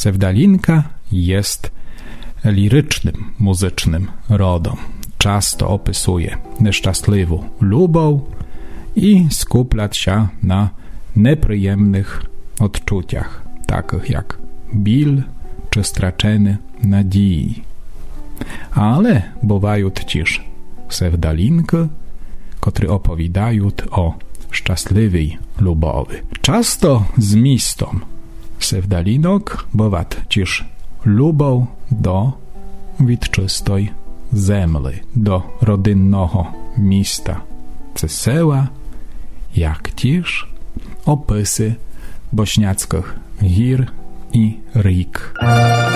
Sewdalinka jest lirycznym, muzycznym rodom. Często opisuje nieszczęśliwą lubą i skupiać się na nieprzyjemnych odczuciach, takich jak bil czy stracenie nadziei. Ale bywają też sewdalinki, które opowiadają o szczęśliwej lubowi. Często z mistą sewdalinok bywa też lubą do wieczystej ziemi, do rodzinnego miasta czy sela, jak też opisy bośniackich gór i rik.